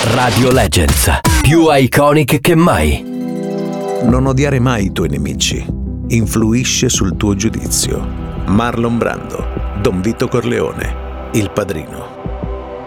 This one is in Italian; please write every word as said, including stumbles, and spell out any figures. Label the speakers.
Speaker 1: Radio Legends, più iconic che mai.
Speaker 2: Non odiare mai i tuoi nemici. Influisce sul tuo giudizio. Marlon Brando, Don Vito Corleone, Il Padrino.